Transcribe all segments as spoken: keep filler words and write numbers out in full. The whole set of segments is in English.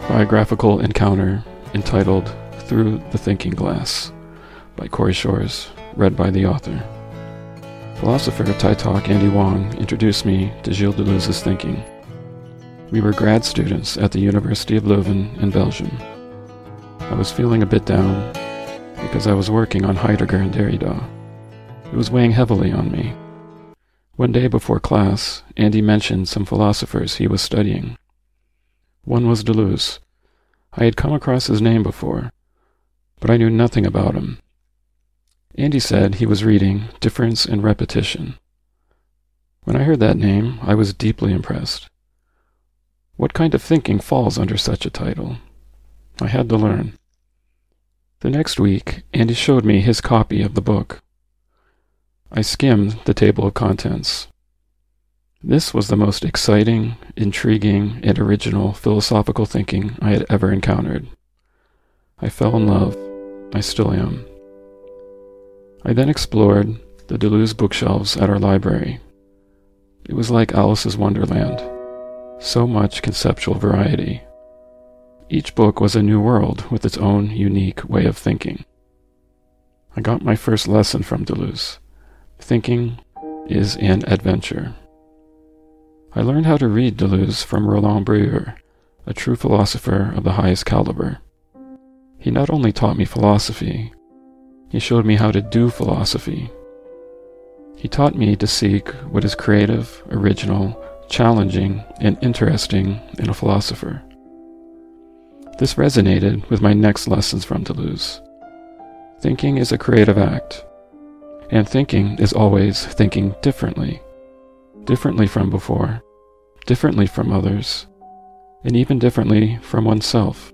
biographical encounter entitled Through the Thinking Glass by Corey Shores, read by the author. Philosopher Tai-Talk Andy Wong introduced me to Gilles Deleuze's thinking. We were grad students at the University of Leuven in Belgium. I was feeling a bit down because I was working on Heidegger and Derrida. It was weighing heavily on me. One day before class, Andy mentioned some philosophers he was studying. One was Deleuze. I had come across his name before, but I knew nothing about him. Andy said he was reading Difference in Repetition. When I heard that name, I was deeply impressed. What kind of thinking falls under such a title? I had to learn. The next week, Andy showed me his copy of the book. I skimmed the table of contents. This was the most exciting, intriguing, and original philosophical thinking I had ever encountered. I fell in love. I still am. I then explored the Deleuze bookshelves at our library. It was like Alice's Wonderland. So much conceptual variety. Each book was a new world with its own unique way of thinking. I got my first lesson from Deleuze. Thinking is an adventure. I learned how to read Deleuze from Roland Breuer, a true philosopher of the highest caliber. He not only taught me philosophy, he showed me how to do philosophy. He taught me to seek what is creative, original, challenging, and interesting in a philosopher. This resonated with my next lessons from Deleuze. Thinking is a creative act, and thinking is always thinking differently, differently from before, differently from others, and even differently from oneself.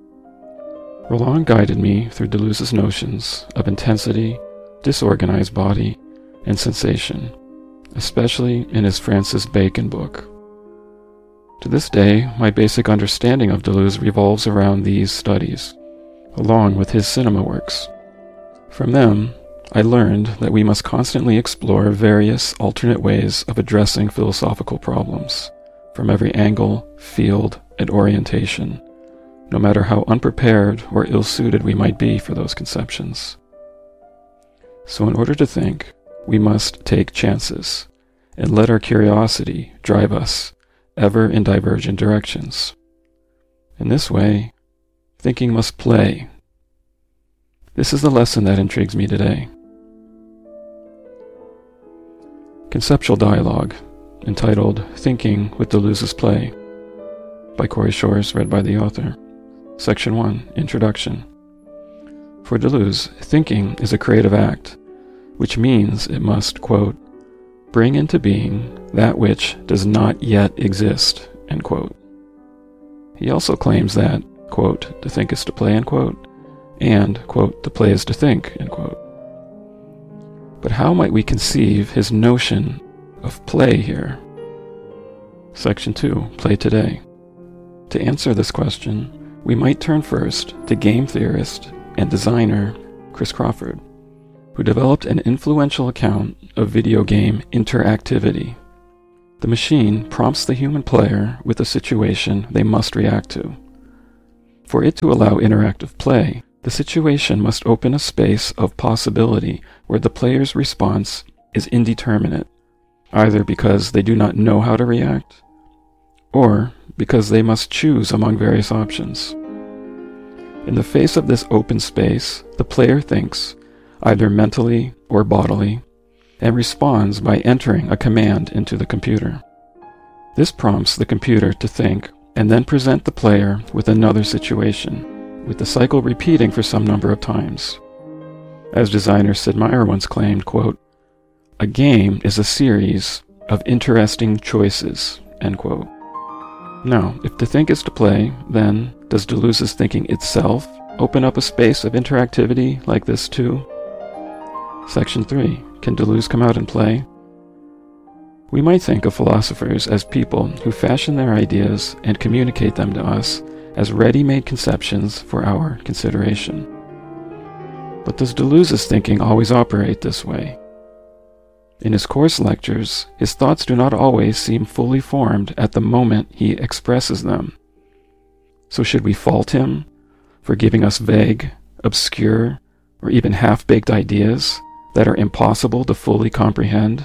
Roland guided me through Deleuze's notions of intensity, disorganized body, and sensation, especially in his Francis Bacon book. To this day, my basic understanding of Deleuze revolves around these studies, along with his cinema works. From them, I learned that we must constantly explore various alternate ways of addressing philosophical problems, from every angle, field, and orientation, no matter how unprepared or ill-suited we might be for those conceptions. So in order to think, we must take chances, and let our curiosity drive us ever in divergent directions. In this way, thinking must play. This is the lesson that intrigues me today. Conceptual dialogue, entitled Thinking with Deleuze's Play, by Corey Shores, read by the author. Section one, Introduction. For Deleuze, thinking is a creative act, which means it must, quote, bring into being that which does not yet exist, end quote. He also claims that, quote, to think is to play, end quote, and, quote, to play is to think, end quote. But how might we conceive his notion of play here? Section two, Play Today. To answer this question, we might turn first to game theorist and designer Chris Crawford, who developed an influential account of video game interactivity. The machine prompts the human player with a situation they must react to. For it to allow interactive play, the situation must open a space of possibility where the player's response is indeterminate, either because they do not know how to react, or because they must choose among various options. In the face of this open space, the player thinks, either mentally or bodily, and responds by entering a command into the computer. This prompts the computer to think and then present the player with another situation, with the cycle repeating for some number of times. As designer Sid Meier once claimed, quote, a game is a series of interesting choices, end quote. Now, if to think is to play, then does Deleuze's thinking itself open up a space of interactivity like this too? Section three. Can Deleuze come out and play? We might think of philosophers as people who fashion their ideas and communicate them to us as ready-made conceptions for our consideration. But does Deleuze's thinking always operate this way? In his course lectures, his thoughts do not always seem fully formed at the moment he expresses them. So should we fault him for giving us vague, obscure, or even half-baked ideas that are impossible to fully comprehend?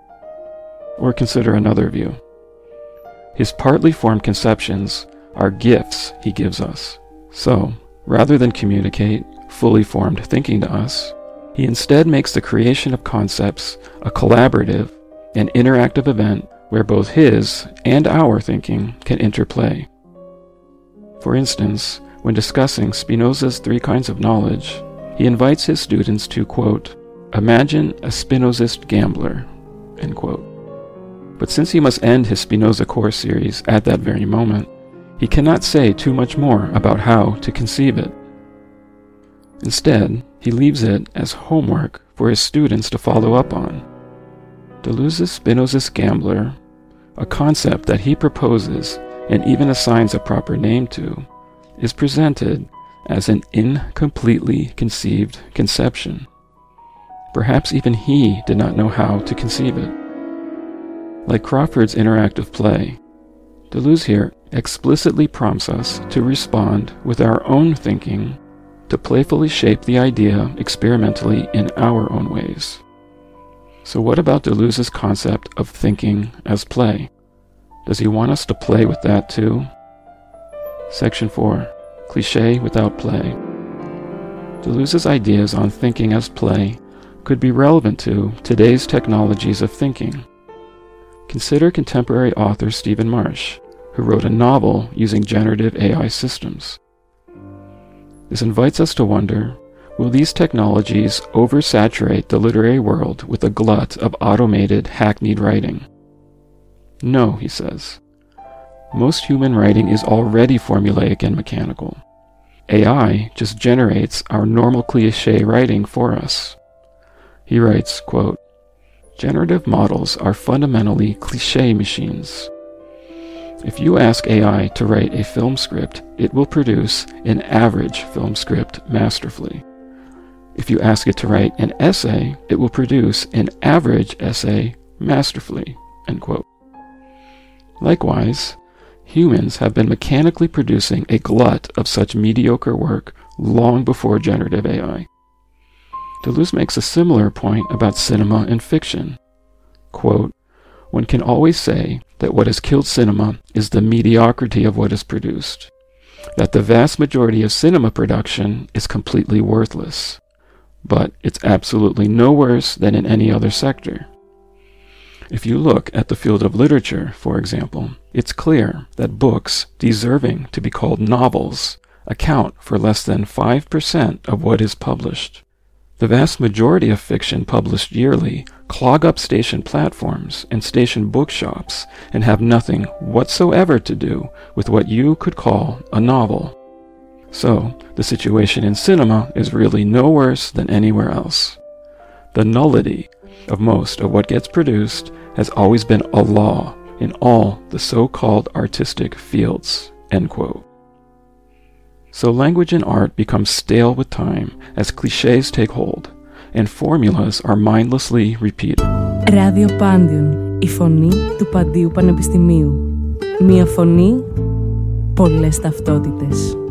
Or consider another view. His partly formed conceptions are gifts he gives us. So, rather than communicate fully formed thinking to us, he instead makes the creation of concepts a collaborative and interactive event where both his and our thinking can interplay. For instance, when discussing Spinoza's three kinds of knowledge, he invites his students to, quote, imagine a Spinozist gambler, end quote. But since he must end his Spinoza course series at that very moment, he cannot say too much more about how to conceive it. Instead, he leaves it as homework for his students to follow up on. Deleuze's Spinozist gambler, a concept that he proposes and even assigns a proper name to, is presented as an incompletely conceived conception. Perhaps even he did not know how to conceive it. Like Crawford's interactive play, Deleuze here explicitly prompts us to respond with our own thinking to playfully shape the idea experimentally in our own ways. So what about Deleuze's concept of thinking as play? Does he want us to play with that too? Section four. Cliché without play. Deleuze's ideas on thinking as play could be relevant to today's technologies of thinking. Consider contemporary author Stephen Marsh, who wrote a novel using generative A I systems. This invites us to wonder, will these technologies oversaturate the literary world with a glut of automated, hackneyed writing? No, he says. Most human writing is already formulaic and mechanical. A I just generates our normal cliché writing for us. He writes, quote, generative models are fundamentally cliché machines. If you ask A I to write a film script, it will produce an average film script masterfully. If you ask it to write an essay, it will produce an average essay masterfully, end quote. Likewise, humans have been mechanically producing a glut of such mediocre work long before generative A I. Deleuze makes a similar point about cinema and fiction. Quote, one can always say that what has killed cinema is the mediocrity of what is produced, that the vast majority of cinema production is completely worthless, but it's absolutely no worse than in any other sector. If you look at the field of literature, for example, it's clear that books deserving to be called novels account for less than five percent of what is published. The vast majority of fiction published yearly clog up station platforms and station bookshops and have nothing whatsoever to do with what you could call a novel. So, the situation in cinema is really no worse than anywhere else. The nullity of most of what gets produced has always been a law in all the so-called artistic fields, end quote. So language and art become stale with time as clichés take hold, and formulas are mindlessly repeated. Ράδιο Πάντιον, η φωνή του Παντίου Πανεπιστημίου. Μία φωνή, πολλές ταυτότητες.